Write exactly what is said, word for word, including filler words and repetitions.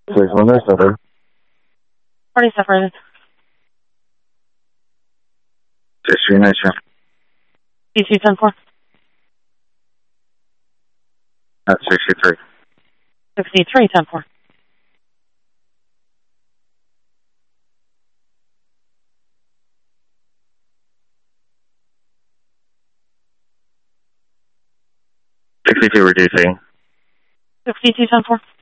six one nine seven. Party separated. six three nine seven. D two ten four. That's sixty-three. sixty-three ten four. sixty-two reducing. sixty-two ten four.